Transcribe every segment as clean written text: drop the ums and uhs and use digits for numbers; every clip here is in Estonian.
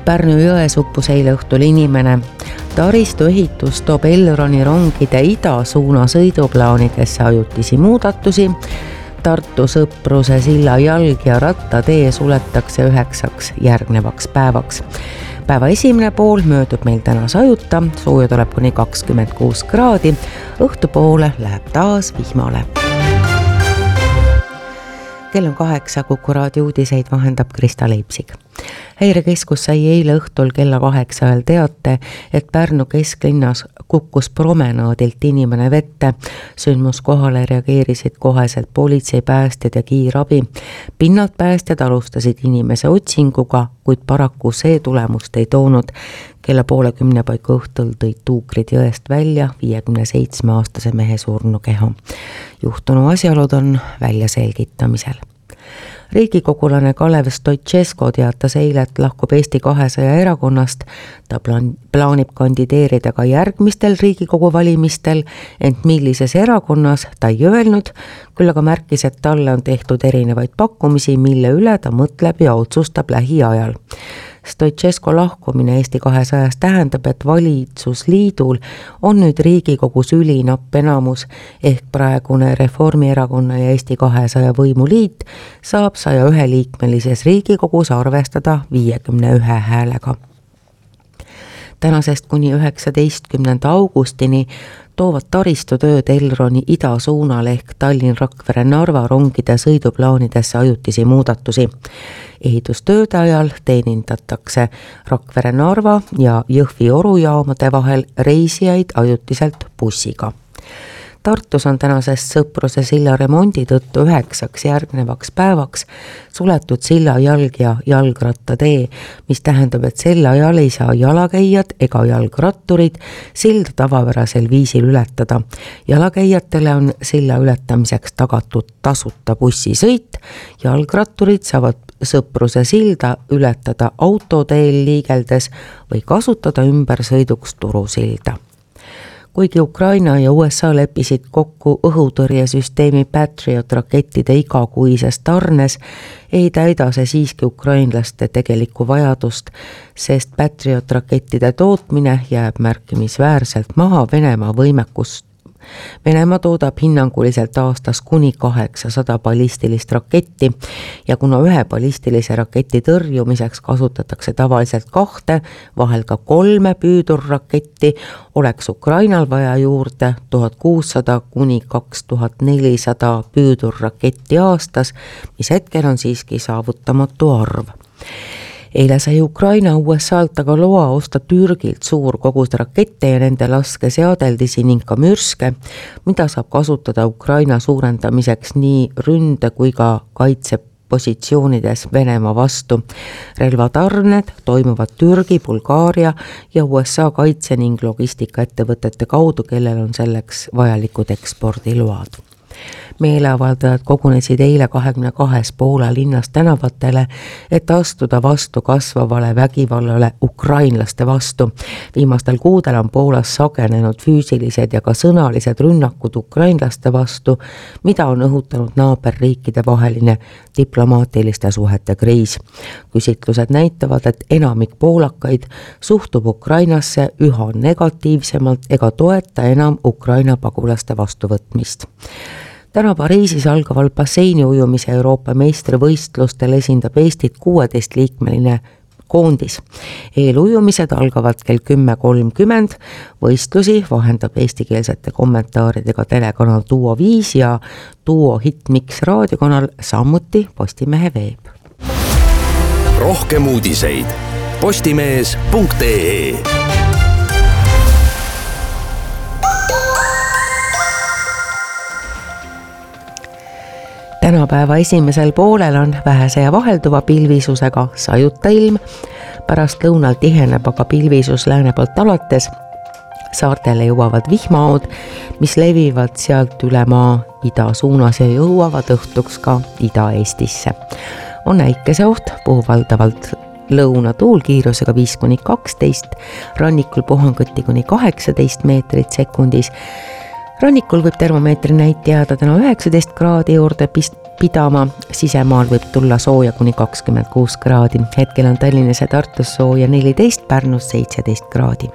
Pärnu jões uppus eile õhtul inimene. Taristu ehitus toob Elroni rongide idasuuna sõiduplaanidesse ajutisi muudatusi. Tartu Sõpruse silla jalg- ja rattatee suletakse 9 järgnevaks päevaks. Päeva esimene pool möödub meil täna sajuta, sooja tuleb kuni 26 kraadi, õhtupoole läheb taas vihmale. Kell on 8, Kuku raadio uudiseid vahendab Krista Leipsig. Häirekeskus sai eile õhtul kella 8 ajal teate, et Pärnu kesklinnas kukkus promenaadilt inimene vette. Sündmuskohale reageerisid koheselt politsei, päästjad ja kiirabi. Pinnalt päästjad alustasid inimese otsinguga, kuid paraku see tulemust ei toonud. Kella 9:30 paiku õhtul tõid tuukrid jõest välja 57-aastase mehe surnu keha. Juhtunu asjaolud on välja selgitamisel. Riigikogulane Kalev Stoicescu teatas eile, et lahkub Eesti 200 erakonnast. Ta plaanib kandideerida ka järgmistel Riigikogu valimistel, ent millises erakonnas ta ei öelnud, küll aga märkis, et talle on tehtud erinevaid pakkumisi, mille üle ta mõtleb ja otsustab lähiajal. Stoicescu lahkumine Eesti 200-st tähendab, et valitsusliidul on nüüd Riigikogus ülinapp enamus ehk praegune Reformierakonna ja Eesti 200 võimuliit saab 101 liikmelises Riigikogus arvestada 51 häälega. Tänasest kuni 19. augustini toovad taristutööd Elroni idasuunal ehk Tallinn-Rakvere-Narva rongide sõiduplaanidesse ajutisi muudatusi. Ehitustööde ajal teenindatakse Rakvere-Narva ja Jõhvi-Oru jaamade vahel reisijaid ajutiselt bussiga. Tartus on tänasest Sõpruse silla remondi tõttu 9 järgnevaks päevaks suletud silla jalg- ja jalgrattatee, mis tähendab, et sel ajal ei saa jalakäijad ega jalgratturid silda tavapärasel viisil ületada. Jalakäijatele on silla ületamiseks tagatud tasuta bussisõit, jalgratturid saavad Sõpruse silda ületada autoteel liigeldes või kasutada ümbersõiduks Turusilda. Kuigi Ukraina ja USA leppisid kokku õhutõrjesüsteemi Patriot rakettide igakuises tarnes, ei täida see siiski ukrainlaste tegelikku vajadust, sest Patriot rakettide tootmine jääb märkimisväärselt maha Venemaa võimekust. Venemaa toodab hinnanguliselt aastas kuni 800 ballistilist raketti ja kuna ühe ballistilise raketi tõrjumiseks kasutatakse tavaliselt 2, vahel ka 3 püüdurraketti, oleks Ukrainal vaja juurde 1600 kuni 2400 püüdurraketti aastas, mis hetkel on siiski saavutamatu arv. Eile sai Ukraina USA-lt aga loa osta Türgilt suur kogus rakette ja nende laskeseadeldisi ning ka mürske, mida saab kasutada Ukraina suurendamiseks nii ründe kui ka kaitsepositsioonides Venemaa vastu. Relvatarned toimuvad Türgi, Bulgaaria ja USA kaitse- ning logistikaettevõtete kaudu, kellel on selleks vajalikud ekspordiload. Meeleavaldajad kogunesid eile 22 Poola linnas tänavatele, et astuda vastu kasvavale vägivallale ukrainlaste vastu. Viimastel kuudel on Poolas sagenenud füüsilised ja ka sõnalised rünnakud ukrainlaste vastu, mida on õhutanud naaberriikide vaheline diplomaatiliste suhete kriis. Küsitlused näitavad, et enamik poolakaid suhtub Ukrainasse üha negatiivsemalt ega toeta enam Ukraina pagulaste vastuvõtmist. Täna Pariisis algaval basseini ujumise Euroopa meistrivõistlustel esindab Eestit 16-liikmeline koondis. Eelujumised algavad kell 10:30, võistlusi vahendab eestikeelsete kommentaaridega telekanal Duo 5 ja Duo Hitmix raadiokanal, samuti Postimehe veeb. Rohkem uudiseid postimees.ee. Tänapäeva esimesel poolel on vähese ja vahelduva pilvisusega sajuta ilm. Pärast lõunal tiheneb aga pilvisus lääne poolt alates. Saartele jõuavad vihmaod, mis levivad sealt üle maa ida suunas ja jõuavad õhtuks ka Ida-Eestisse. On äikeseoht, puhub valdavalt lõunatuul kiirusega 5–12, rannikul puhanguti kuni 18 meetrit sekundis. Rannikul võib termomeetri näit jääda täna 19 kraadi juurde pidama, sisemaal võib tulla sooja kuni 26 kraadi. Hetkel on Tallinnas ja Tartus sooja 14, Pärnus 17 kraadi.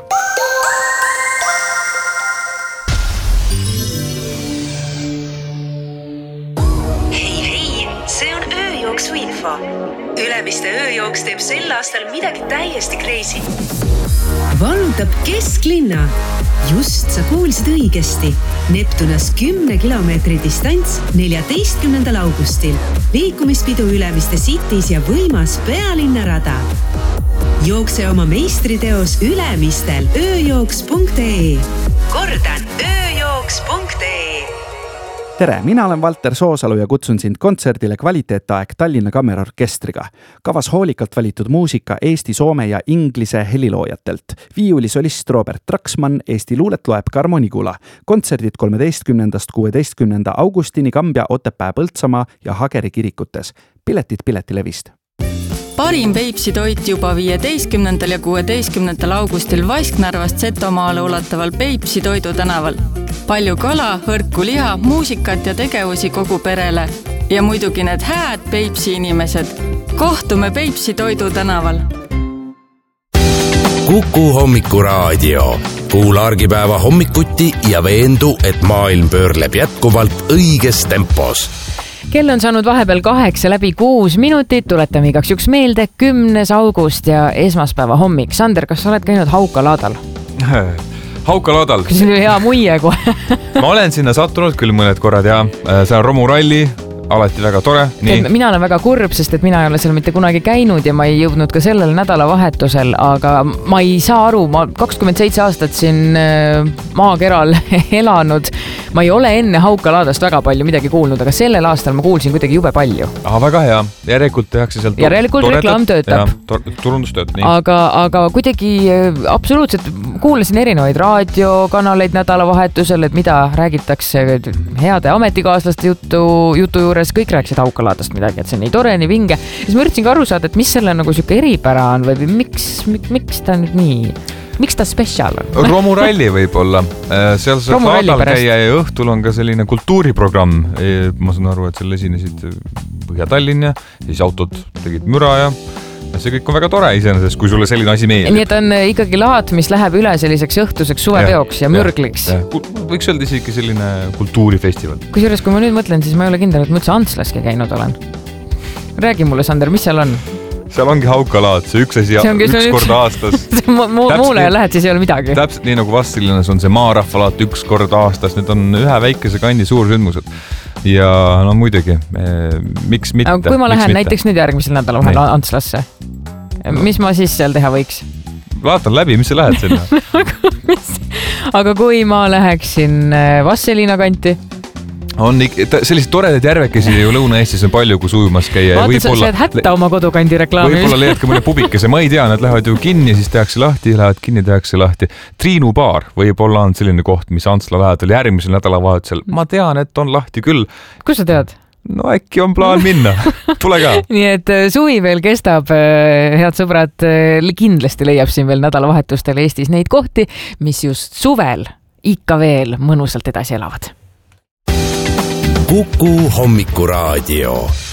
Hei, see on ööjooksu info. Ülemiste ööjooks teeb sel aastal midagi täiesti crazy. Vallutab kesklinna. Just sa kuulsid õigesti. Neptunas 10 kilomeetri distants 14. augustil. Liikumispidu Ülemiste Cities ja võimas pealinnarada. Jookse oma meistriteos Ülemistel ööjooks.ee. Kordan, ööjooks.ee. Tere, mina olen Valter Soosalu ja kutsun sind kontserdile Kvaliteetaeg Tallinna Kammerorkestriga. Kavas hoolikalt valitud muusika Eesti, soome ja inglise heliloojatelt. Viiulisolist Robert Traksmann, Eesti luulet loeb Karmo Nigula. Kontserdid 13.–16. augustini Kambja, Otepää, Põltsamaa ja Hageri kirikutes. Piletid Piletilevist. Parim Peipsi toit juba 15. ja 16. augustil Vasknarvast Setomaale ulataval Peipsi Toidu tänaval. Palju kala, hõrku liha, muusikat ja tegevusi kogu perele. Ja muidugi need hääd Peipsi inimesed. Kohtume Peipsi Toidu tänaval. Kuku hommikuraadio. Kuula argipäeva hommikuti ja veendu, et maailm pöörleb jätkuvalt õiges tempos. Kell on saanud vahepeal 8 läbi 6 minutit, tuletame igaks juks meelde 10. august ja esmaspäeva hommik. Sander, kas sa oled käinud Haukalaadal? Haukalaadal? See oli hea muie kohe. Ma olen sinna sattunud küll mõned korrad ja see on romuralli, alati väga tore. Mina olen väga kurb, sest et mina ei ole seal mitte kunagi käinud ja ma ei jõudnud ka sellel nädalavahetusel, aga ma ei saa aru, ma 27 aastat siin maakeral elanud. Ma ei ole enne Haukalaadast väga palju midagi kuulnud, aga sellel aastal ma kuulsin kuidagi jube palju. Väga hea. Järelikult tehakse sealt reklaam töötab. Turundustööd, nii. Aga kuidagi absoluutselt kuulasin erinevaid raadiokanaleid nädalavahetusel, et mida räägitakse heade ametikaaslaste jutu juures, kõik rääkisid Haukalaadast midagi, et see on nii tore, nii vinge. Siis ma üritasin ka aru saada, et mis selle nagu siuke eripära on või miks ta nüüd nii... Miks ta spetsial on? Romuralli võib-olla. Seal saab laadal käia ja õhtul on ka selline kultuuriprogramm. Ma saan aru, et seal esinesid Põhja-Tallinn ja siis autod tegid müra ja see kõik on väga tore iseenesest, kui sulle selline asi meeldib. Nii et on ikkagi laad, mis läheb üle selliseks õhtuseks suvepeoks ja mürgliks. Võiks öelda isegi selline kultuurifestival. Kusjuures, kui ma nüüd mõtlen, siis ma ei ole kindel, et ma üldse Antslaski käinud olen. Räägi mulle, Sander, mis seal on? Seal ongi Haukalaad, see üks asi üks kord aastas. Muule lähed, siis ei ole midagi. Täpselt nii nagu Vastsilinas on see maarahvalaat üks kord aastas. Need on ühe väikese kandi suursündmused. Ja no muidugi, miks mitte? Aga kui ma lähen näiteks nüüd järgmisel nädalal vahel Antslasse, mis ma siis seal teha võiks? Laatan läbi, mis sa lähed sinna? Aga kui ma läheksin Vastseliina kanti? On sellised toredad järvekesi ju Lõuna-Eestis on palju, kus ujumas käia. Vaata, sa oled hätta oma kodukandi reklaami. Võib-olla leiad ka mõne pubikese, ma ei tea, nad lähevad ju kinni, siis tehakse lahti, lähevad kinni, tehakse lahti. Triinu baar võib-olla on selline koht, mis Antsla lähedal järgmisel nädalavahetusel. Ma tean, et on lahti küll. Kus sa tead? No äkki on plaan minna. Tule ka. Nii et suvi veel kestab, head sõbrad, kindlasti leiab siin veel nädalavahetustel Eestis neid kohti, mis just suvel ikka veel mõnusalt edasi elavad. Kuku hommikuraadio.